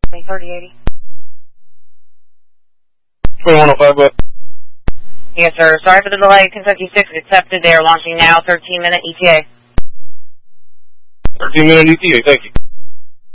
3080. 2105, go ahead. Yes, sir. Sorry for the delay. Kentucky 6 accepted. They are launching now. 13-minute ETA. 13-minute ETA, thank you.